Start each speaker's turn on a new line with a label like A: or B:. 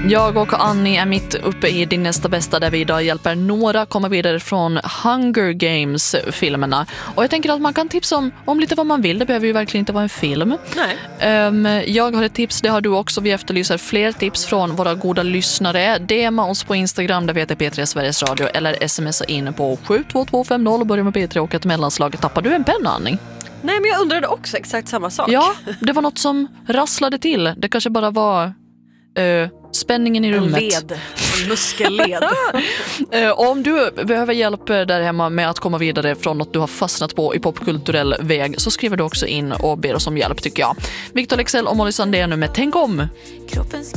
A: Jag och Annie är mitt uppe i Din nästa bästa, där vi idag hjälper några komma vidare från Hunger Games-filmerna. Och jag tänker att man kan tipsa om lite vad man vill. Det behöver ju verkligen inte vara en film.
B: Nej.
A: Jag har ett tips, det har du också. Vi efterlyser fler tips från våra goda lyssnare. DMa oss på Instagram, där vi heter P3 Sveriges Radio, eller smsa in på 72250, börja med P3 och ett mellanslag. Tappar du en penna, Annie?
B: Nej, men jag undrade också exakt samma sak.
A: Ja, det var något som rasslade till. Det kanske bara var spänningen i rummet.
B: En muskelled.
A: Om du behöver hjälp där hemma med att komma vidare från något du har fastnat på i popkulturell väg, så skriver du också in och ber oss om hjälp, tycker jag. Victor Lexell och Molly Sandén nu med Tänk om!